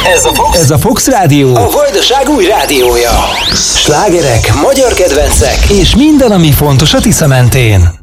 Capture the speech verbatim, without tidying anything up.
Ez a Fox, Ez a Fox Rádió, a Vajdaság új rádiója. Slágerek, magyar kedvencek és minden, ami fontos a Tisza mentén.